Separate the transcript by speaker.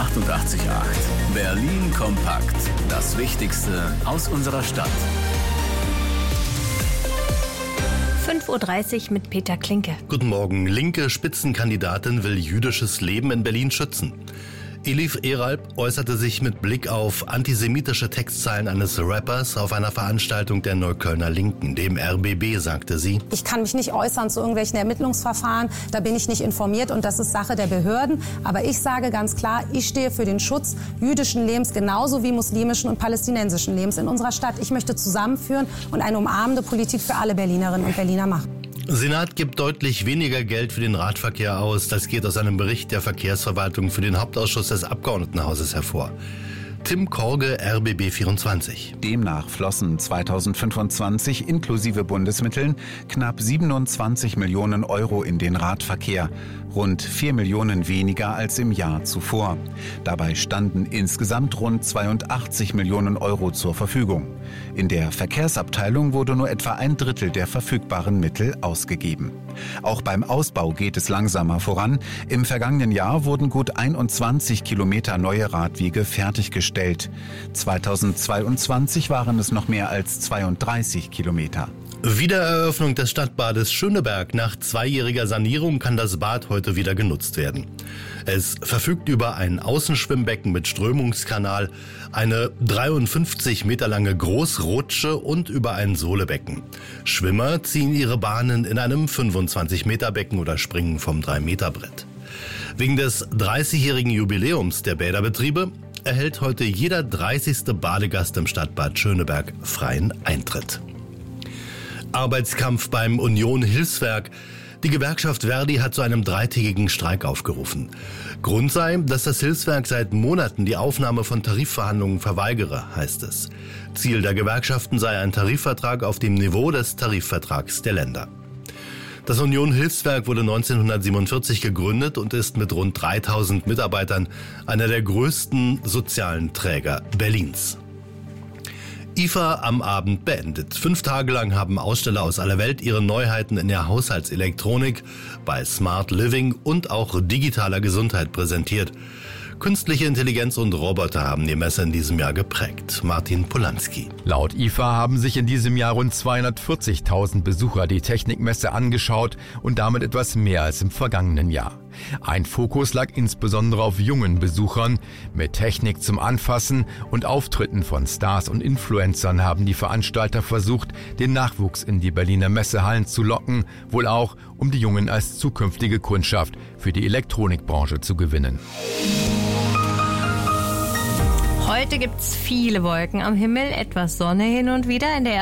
Speaker 1: 88,8. Berlin kompakt. Das Wichtigste aus unserer Stadt.
Speaker 2: 5.30 Uhr mit Peter Klinke.
Speaker 3: Guten Morgen. Linke Spitzenkandidatin will jüdisches Leben in Berlin schützen. Elif Eralp äußerte sich mit Blick auf antisemitische Textzeilen eines Rappers auf einer Veranstaltung der Neuköllner Linken, dem RBB, sagte sie.
Speaker 4: Ich kann mich nicht äußern zu irgendwelchen Ermittlungsverfahren, da bin ich nicht informiert und das ist Sache der Behörden. Aber ich sage ganz klar, ich stehe für den Schutz jüdischen Lebens genauso wie muslimischen und palästinensischen Lebens in unserer Stadt. Ich möchte zusammenführen und eine umarmende Politik für alle Berlinerinnen und Berliner machen.
Speaker 3: Senat gibt deutlich weniger Geld für den Radverkehr aus. Das geht aus einem Bericht der Verkehrsverwaltung für den Hauptausschuss des Abgeordnetenhauses hervor. Tim Korge, RBB 24.
Speaker 5: Demnach flossen 2025 inklusive Bundesmitteln knapp 27 Millionen Euro in den Radverkehr, rund 4 Millionen weniger als im Jahr zuvor. Dabei standen insgesamt rund 82 Millionen Euro zur Verfügung. In der Verkehrsabteilung wurde nur etwa ein Drittel der verfügbaren Mittel ausgegeben. Auch beim Ausbau geht es langsamer voran. Im vergangenen Jahr wurden gut 21 Kilometer neue Radwege fertiggestellt. 2022 waren es noch mehr als 32 Kilometer.
Speaker 3: Wiedereröffnung des Stadtbades Schöneberg. Nach 2-jähriger Sanierung kann das Bad heute wieder genutzt werden. Es verfügt über ein Außenschwimmbecken mit Strömungskanal, eine 53 Meter lange Großrutsche und über ein Sohlebecken. Schwimmer ziehen ihre Bahnen in einem 25 Meter Becken oder springen vom 3-Meter-Brett. Wegen des 30-jährigen Jubiläums der Bäderbetriebe erhält heute jeder 30. Badegast im Stadtbad Schöneberg freien Eintritt. Arbeitskampf beim Union-Hilfswerk. Die Gewerkschaft Verdi hat zu einem 3-tägigen Streik aufgerufen. Grund sei, dass das Hilfswerk seit Monaten die Aufnahme von Tarifverhandlungen verweigere, heißt es. Ziel der Gewerkschaften sei ein Tarifvertrag auf dem Niveau des Tarifvertrags der Länder. Das Union-Hilfswerk wurde 1947 gegründet und ist mit rund 3000 Mitarbeitern einer der größten sozialen Träger Berlins. IFA am Abend beendet. 5 Tage lang haben Aussteller aus aller Welt ihre Neuheiten in der Haushaltselektronik, bei Smart Living und auch digitaler Gesundheit präsentiert. Künstliche Intelligenz und Roboter haben die Messe in diesem Jahr geprägt. Martin Polanski.
Speaker 6: Laut IFA haben sich in diesem Jahr rund 240.000 Besucher die Technikmesse angeschaut und damit etwas mehr als im vergangenen Jahr. Ein Fokus lag insbesondere auf jungen Besuchern. Mit Technik zum Anfassen und Auftritten von Stars und Influencern haben die Veranstalter versucht, den Nachwuchs in die Berliner Messehallen zu locken, wohl auch, um die Jungen als zukünftige Kundschaft für die Elektronikbranche zu gewinnen.
Speaker 2: Heute gibt's viele Wolken am Himmel, etwas Sonne hin und wieder. In der